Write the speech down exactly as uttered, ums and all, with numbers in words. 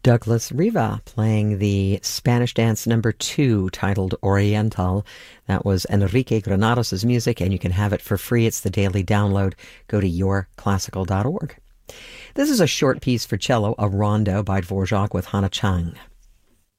Douglas Riva playing the Spanish dance number two titled Oriental. That was Enrique Granados' music, and you can have it for free. It's the daily download. Go to your classical dot org. This is a short piece for cello, a rondo by Dvorak with Hana Chang.